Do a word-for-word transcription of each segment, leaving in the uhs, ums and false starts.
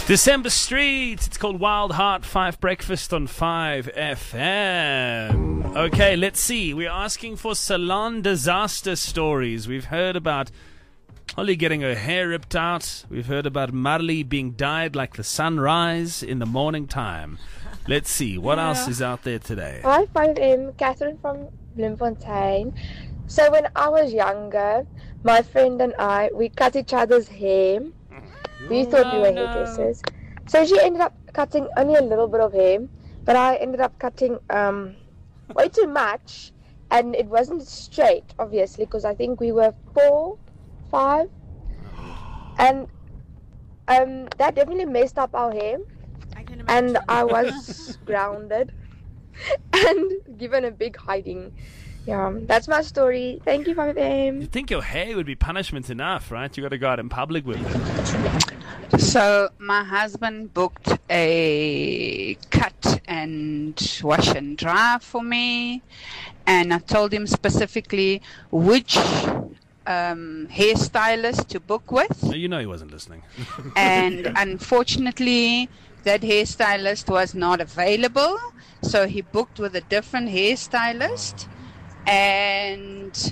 December Street. It's called Wild Heart Five Breakfast on five F M. Okay, let's see. We're asking for salon disaster stories. We've heard about Holly getting her hair ripped out. We've heard about Marley being dyed like the sunrise in the morning time. Let's see. What yeah. else is out there today? Hi, five M. Catherine from Bloemfontein. So when I was younger, my friend and I, we cut each other's hair. We thought oh, we were no. hairdressers. So she ended up cutting only a little bit of hair, but I ended up cutting um, way too much, and it wasn't straight, obviously, because I think we were four, five, and um, that definitely messed up our hair, I can and imagine. I was grounded and given a big hiding. Yeah, that's my story. Thank you, five M. You'd think your hair would be punishment enough, right? You got to go out in public with it. So my husband booked a cut and wash and dry for me, and I told him specifically which um, hairstylist to book with. You know he wasn't listening. And unfortunately, that hairstylist was not available, so he booked with a different hairstylist. And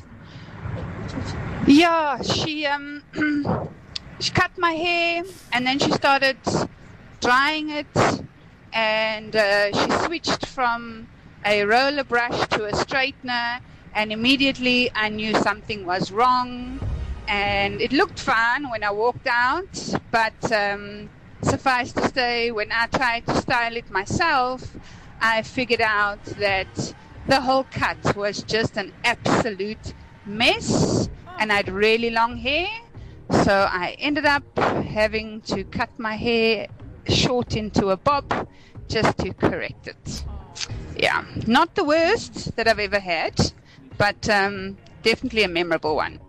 yeah, she um she cut my hair, and then she started drying it, and uh, she switched from a roller brush to a straightener, and immediately I knew something was wrong. And it looked fine when I walked out, but um, suffice to say, when I tried to style it myself, I figured out that the whole cut was just an absolute mess, and I had really long hair, so I ended up having to cut my hair short into a bob just to correct it. Yeah, not the worst that I've ever had, but um, definitely a memorable one.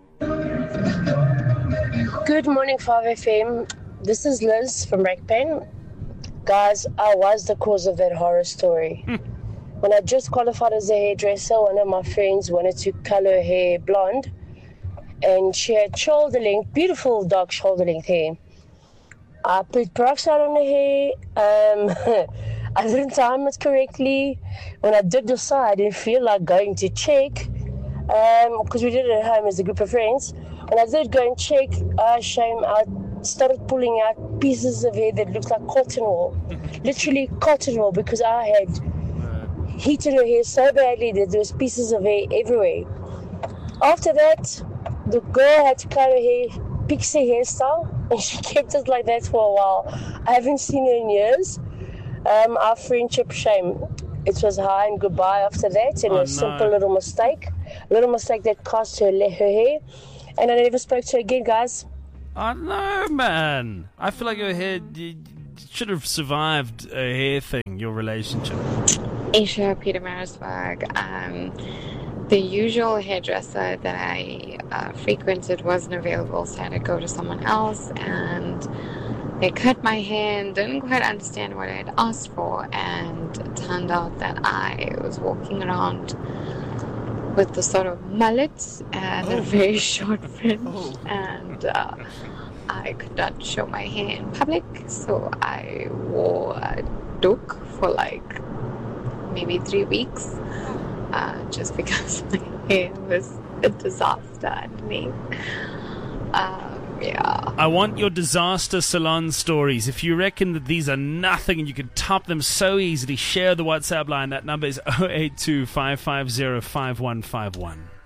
Good morning, five F M. This is Liz from Rackpen. Guys, I was the cause of that horror story. When I just qualified as a hairdresser, one of my friends wanted to color her hair blonde, and she had shoulder length, beautiful dark shoulder length hair. I put peroxide on her hair. Um, I didn't time it correctly. When I did decide, I didn't feel like going to check, because um, we did it at home as a group of friends. When I did go and check, uh, shame, I started pulling out pieces of hair that looked like cotton wool. Literally cotton wool, because I had heated her hair so badly that there was pieces of hair everywhere. After that, the girl had to cut her hair pixie hairstyle, and she kept it like that for a while. I haven't seen her in years. Um, our friendship, shame. It was hi and goodbye after that, and oh, a no. simple little mistake. A little mistake that cost her, her hair, and I never spoke to her again, guys. Oh no, man. I feel like your hair you should have survived a hair thing, your relationship. Aisha, Pietermaritzburg. Um, the usual hairdresser that I uh, frequented wasn't available, so I had to go to someone else, and they cut my hair and didn't quite understand what I had asked for, and it turned out that I was walking around with the sort of mullet and oh. a very short fringe, oh. and uh, I could not show my hair in public, so I wore a doek for like maybe three weeks, uh, just because my hair was a disaster underneath. Um, yeah. I want your disaster salon stories. If you reckon that these are nothing and you can top them so easily, share the WhatsApp line. That number is zero eight two five five zero five one five one.